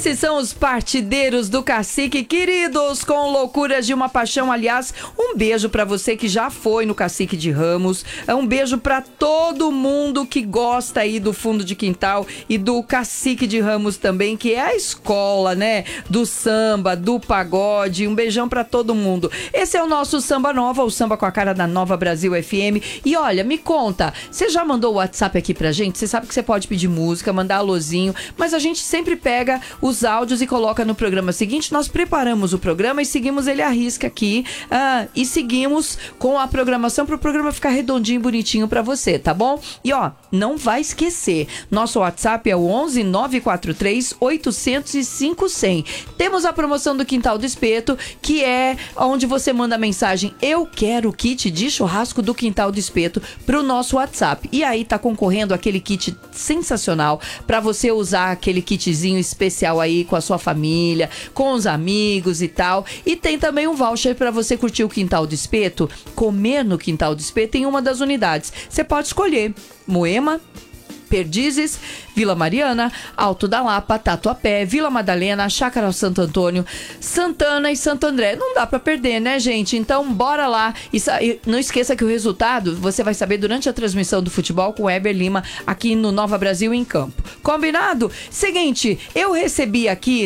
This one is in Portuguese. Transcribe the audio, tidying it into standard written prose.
Esses são os partideiros do Cacique, queridos, com loucuras de uma paixão. Aliás, um beijo pra você que já foi no Cacique de Ramos. Um beijo pra todo mundo que gosta aí do fundo de quintal e do Cacique de Ramos também, que é a escola, né? Do samba, do pagode. Um beijão pra todo mundo. Esse é o nosso Samba Nova, o samba com a cara da Nova Brasil FM. E olha, me conta, você já mandou o WhatsApp aqui pra gente? Você sabe que você pode pedir música, mandar alôzinho, mas a gente sempre pega os áudios e coloca no programa seguinte. Nós preparamos o programa e seguimos ele à risca aqui, e seguimos com a programação para o programa ficar redondinho e bonitinho para você, tá bom? E ó, não vai esquecer, nosso WhatsApp é o 11 943 805 100. Temos a promoção do Quintal do Espeto, que é onde você manda a mensagem "Eu quero o kit de churrasco do Quintal do Espeto" pro nosso WhatsApp. E aí tá concorrendo aquele kit sensacional para você usar aquele kitzinho especial aí com a sua família, com os amigos e tal. E tem também um voucher para você curtir o Quintal do Espeto, comer no Quintal do Espeto em uma das unidades. Você pode escolher Moema, Perdizes, Vila Mariana, Alto da Lapa, Tatuapé, Vila Madalena, Chácara Santo Antônio, Santana e Santo André. Não dá pra perder, né, gente? Então, bora lá. E não esqueça que o resultado você vai saber durante a transmissão do futebol com o Heber Lima aqui no Nova Brasil em Campo. Combinado? Seguinte, eu recebi aqui